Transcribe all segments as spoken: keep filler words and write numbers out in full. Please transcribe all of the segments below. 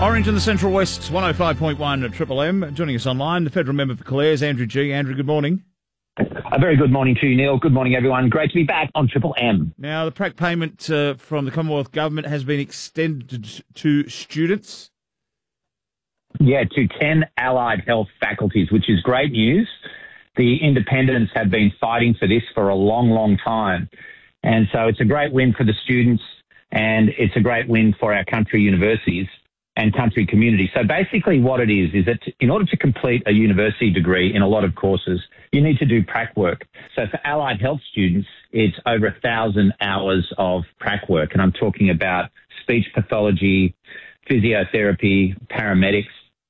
Orange in the Central West, one oh five point one at Triple M. Joining us online, the Federal Member for Calairs, Andrew Gee. Andrew, good morning. A very good morning to you, Neil. Good morning, everyone. Great to be back on Triple M. Now, the P R A C payment uh, from the Commonwealth Government has been extended to students. Yeah, to ten allied health faculties, which is great news. The independents have been fighting for this for a long, long time. And so it's a great win for the students, and it's a great win for our country universities and country community. So basically what it is, is that in order to complete a university degree in a lot of courses, you need to do P R A C work. So for allied health students, it's over a thousand hours of P R A C work. And I'm talking about speech pathology, physiotherapy, paramedics.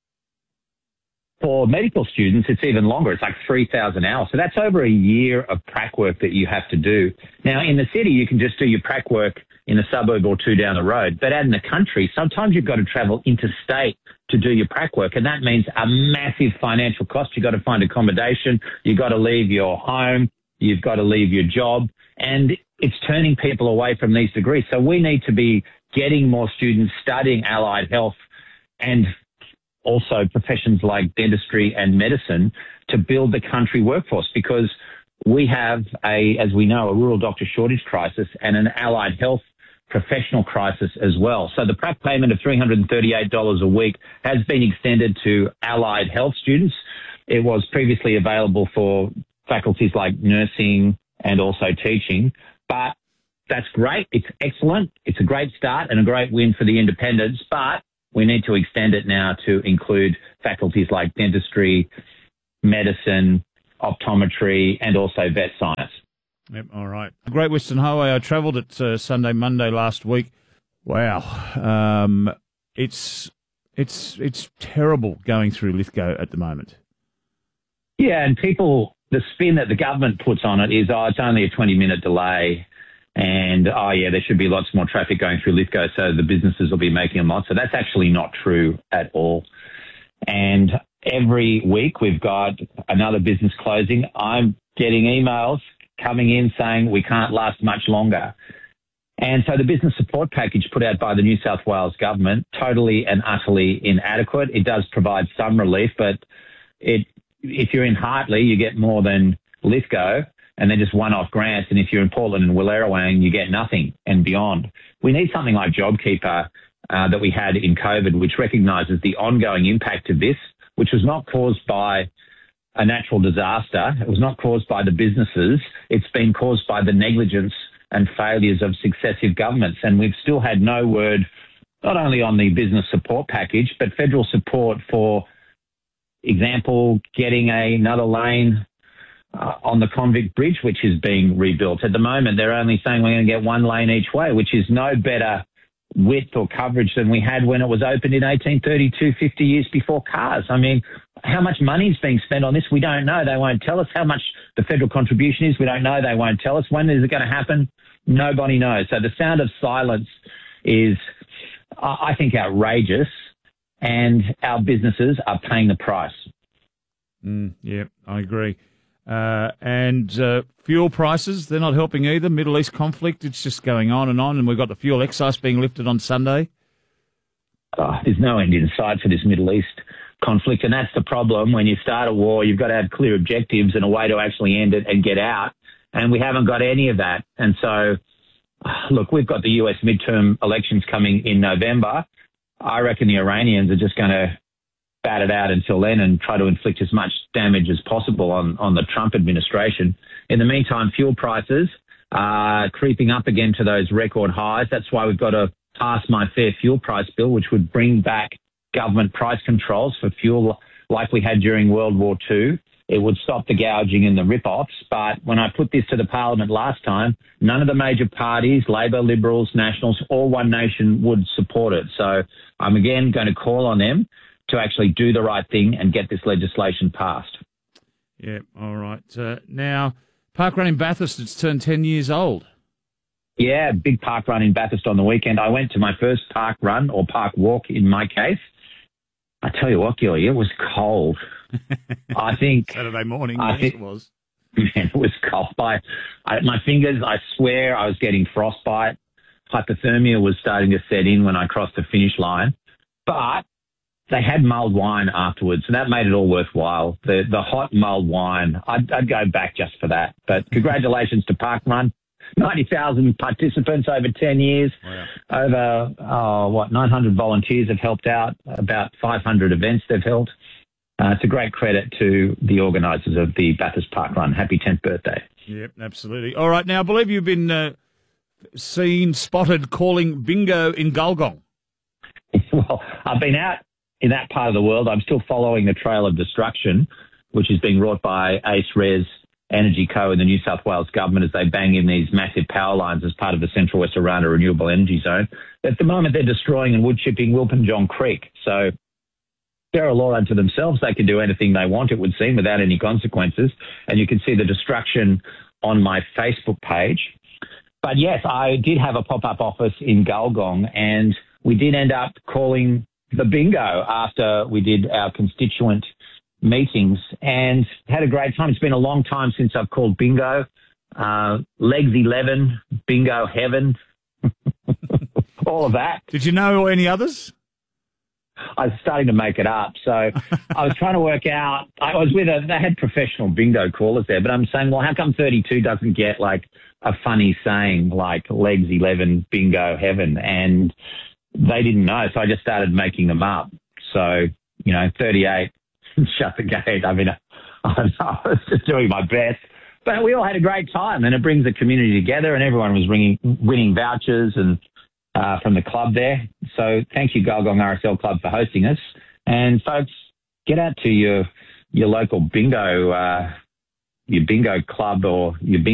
For medical students, it's even longer. It's like three thousand hours. So that's over a year of P R A C work that you have to do. Now, in the city, you can just do your P R A C work in a suburb or two down the road. But out in the country, sometimes you've got to travel interstate to do your P R A C work. And that means a massive financial cost. You've got to find accommodation. You've got to leave your home. You've got to leave your job. And it's turning people away from these degrees. So we need to be getting more students studying allied health and also professions like dentistry and medicine to build the country workforce, because we have a, as we know, a rural doctor shortage crisis and an allied health professional crisis as well. So the P R A C payment of three hundred thirty-eight dollars a week has been extended to allied health students. It was previously available for faculties like nursing and also teaching, but that's great. It's excellent. It's a great start and a great win for the independents, but we need to extend it now to include faculties like dentistry, medicine, optometry, and also vet science. Yep, all right. Great Western Highway, I travelled it uh, Sunday, Monday last week. Wow. Um, it's it's it's terrible going through Lithgow at the moment. Yeah, and people, the spin that the government puts on it is, oh, it's only a twenty-minute delay. And, oh, yeah, there should be lots more traffic going through Lithgow, so the businesses will be making a lot. So that's actually not true at all. And every week we've got another business closing. I'm getting emails coming in saying we can't last much longer. And so the business support package put out by the New South Wales government, totally and utterly inadequate. It does provide some relief, but it, if you're in Hartley, you get more than Lithgow, and then just one-off grants. And if you're in Portland and Wallerawang, you get nothing and beyond. We need something like JobKeeper uh, that we had in COVID, which recognises the ongoing impact of this, which was not caused by a natural disaster. It was not caused by the businesses. It's been caused by the negligence and failures of successive governments. And we've still had no word, not only on the business support package, but federal support for example, getting a, another lane Uh, on the Convict Bridge, which is being rebuilt. At the moment, they're only saying we're going to get one lane each way, which is no better width or coverage than we had when it was opened in eighteen thirty-two, fifty years before cars. I mean, how much money is being spent on this? We don't know. They won't tell us. How much the federal contribution is? We don't know. They won't tell us. When is it going to happen? Nobody knows. So the sound of silence is, I think, outrageous, and our businesses are paying the price. Mm, yeah, I agree. Uh, and uh, fuel prices, they're not helping either. Middle East conflict, it's just going on and on. And we've got the fuel excise being lifted on Sunday. Oh, there's no end in sight for this Middle East conflict. And that's the problem. When you start a war, you've got to have clear objectives and a way to actually end it and get out. And we haven't got any of that. And so, look, we've got the U S midterm elections coming in November. I reckon the Iranians are just going to bat it out until then and try to inflict as much damage as possible on, on the Trump administration. In the meantime, fuel prices are creeping up again to those record highs. That's why we've got to pass my fair fuel price bill, which would bring back government price controls for fuel like we had during World War Two. It would stop the gouging and the rip-offs. But when I put this to the Parliament last time, none of the major parties, Labor, Liberals, Nationals, or One Nation would support it. So I'm again going to call on them to actually do the right thing and get this legislation passed. Yeah, all right. Uh, now, park run in Bathurst, it's turned ten years old. Yeah, big park run in Bathurst on the weekend. I went to my first park run, or park walk in my case. I tell you what, Gilly, it was cold. I think... Saturday morning, I yes, think, it was. Man, it was cold. I, I, my fingers, I swear I was getting frostbite. Hypothermia was starting to set in when I crossed the finish line. But they had mulled wine afterwards, and that made it all worthwhile. The the hot mulled wine, I'd, I'd go back just for that. But congratulations to Parkrun. ninety thousand participants over ten years. Wow. Over, oh, what, nine hundred volunteers have helped out, about five hundred events they've held. Uh, it's a great credit to the organisers of the Bathurst Parkrun. Happy tenth birthday. Yep, absolutely. All right, now I believe you've been uh, seen, spotted calling bingo in Gulgong. Well, I've been out in that part of the world. I'm still following the trail of destruction, which is being wrought by Ace Res Energy Co and the New South Wales government as they bang in these massive power lines as part of the Central West Aranda Renewable Energy Zone. At the moment, they're destroying and wood chipping Wilpinjong Creek. So they're a law unto themselves. They can do anything they want, it would seem, without any consequences. And you can see the destruction on my Facebook page. But yes, I did have a pop-up office in Gulgong, and we did end up calling the bingo after we did our constituent meetings and had a great time. It's been a long time since I've called bingo. Uh, Legs eleven, bingo heaven, all of that. Did you know any others? I was starting to make it up. So I was trying to work out, I was with a, they had professional bingo callers there, but I'm saying, well, how come thirty-two doesn't get like a funny saying like Legs eleven, bingo heaven? And they didn't know. So I just started making them up. So, you know, thirty-eight, shut the gate. I mean, I was just doing my best. But we all had a great time, and it brings the community together, and everyone was ringing, winning vouchers and uh, from the club there. So thank you, Gulgong R S L Club, for hosting us. And folks, get out to your your local bingo, uh, your bingo club or your bingo